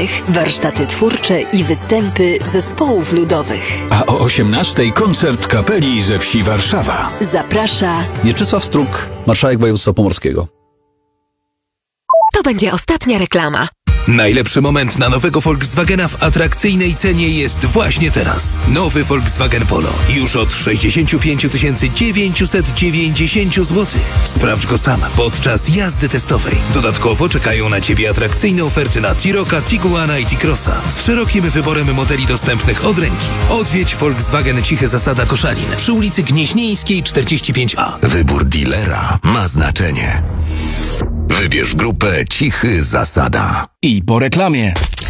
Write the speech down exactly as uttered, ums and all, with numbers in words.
dziesiątych warsztaty twórcze i występy zespołów ludowych. A o osiemnastej koncert kapeli ze wsi Warszawa. Zaprasza Mieczysław Struk, marszałek województwa pomorskiego. To będzie ostatnia reklama. Najlepszy moment na nowego Volkswagena w atrakcyjnej cenie jest właśnie teraz. Nowy Volkswagen Polo. Już od sześćdziesiąt pięć tysięcy dziewięćset dziewięćdziesiąt złotych. Sprawdź go sam podczas jazdy testowej. Dodatkowo czekają na Ciebie atrakcyjne oferty na T-Rocka, Tiguana i T-Crossa z szerokim wyborem modeli dostępnych od ręki. Odwiedź Volkswagen Cichy Zasada Koszalin przy ulicy Gnieźnieńskiej czterdzieści pięć A. Wybór dealera ma znaczenie. Wybierz grupę Cichy Zasada. I po reklamie.